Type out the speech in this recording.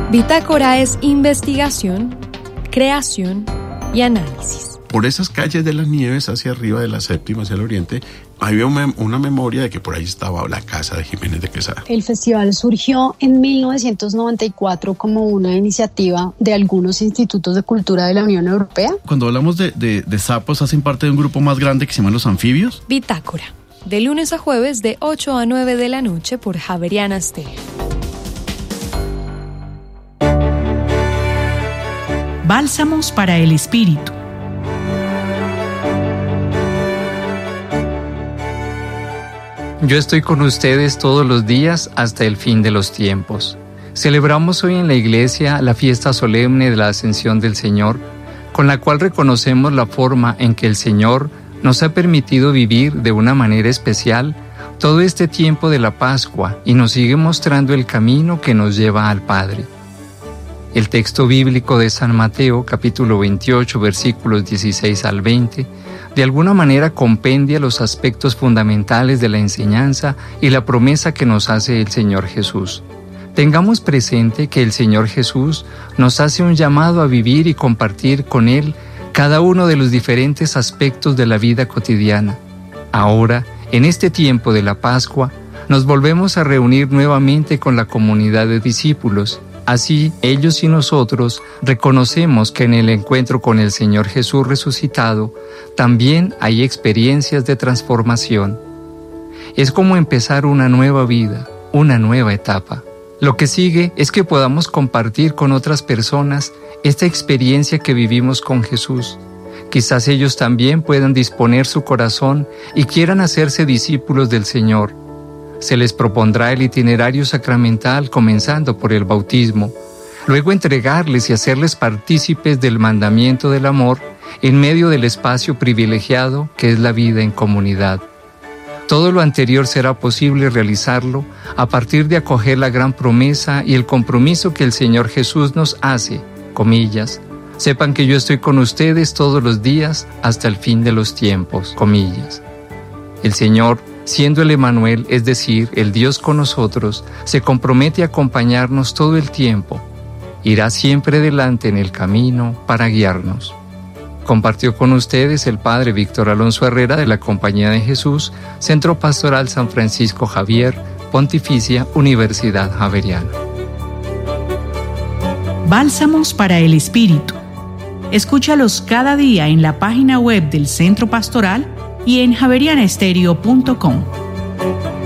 Bitácora es investigación, creación y análisis. Por esas calles de las Nieves hacia arriba de la Séptima, hacia el oriente, había una memoria de que por ahí estaba la casa de Jiménez de Quesada. El festival surgió en 1994 como una iniciativa de algunos institutos de cultura de la Unión Europea. Cuando hablamos de sapos, hacen parte de un grupo más grande que se llama los anfibios. Bitácora, de lunes a jueves de 8 a 9 de la noche por Javeriana Stereo. Bálsamos para el espíritu. Yo estoy con ustedes todos los días hasta el fin de los tiempos. Celebramos hoy en la iglesia la fiesta solemne de la Ascensión del Señor, con la cual reconocemos la forma en que el Señor nos ha permitido vivir de una manera especial todo este tiempo de la Pascua y nos sigue mostrando el camino que nos lleva al Padre. El texto bíblico de San Mateo, capítulo 28, versículos 16 al 20, de alguna manera compendia los aspectos fundamentales de la enseñanza y la promesa que nos hace el Señor Jesús. Tengamos presente que el Señor Jesús nos hace un llamado a vivir y compartir con Él cada uno de los diferentes aspectos de la vida cotidiana. Ahora, en este tiempo de la Pascua, nos volvemos a reunir nuevamente con la comunidad de discípulos. Así, ellos y nosotros reconocemos que en el encuentro con el Señor Jesús resucitado también hay experiencias de transformación. Es como empezar una nueva vida, una nueva etapa. Lo que sigue es que podamos compartir con otras personas esta experiencia que vivimos con Jesús. Quizás ellos también puedan disponer su corazón y quieran hacerse discípulos del Señor. Se les propondrá el itinerario sacramental comenzando por el bautismo, luego entregarles y hacerles partícipes del mandamiento del amor en medio del espacio privilegiado que es la vida en comunidad. Todo lo anterior será posible realizarlo a partir de acoger la gran promesa y el compromiso que el Señor Jesús nos hace, comillas, sepan que yo estoy con ustedes todos los días hasta el fin de los tiempos, comillas. El Señor, siendo el Emmanuel, es decir, el Dios con nosotros, se compromete a acompañarnos todo el tiempo. Irá siempre delante en el camino para guiarnos. Compartió con ustedes el Padre Víctor Alonso Herrera de la Compañía de Jesús, Centro Pastoral San Francisco Javier, Pontificia Universidad Javeriana. Bálsamos para el espíritu. Escúchalos cada día en la página web del Centro Pastoral y en javerianestereo.com.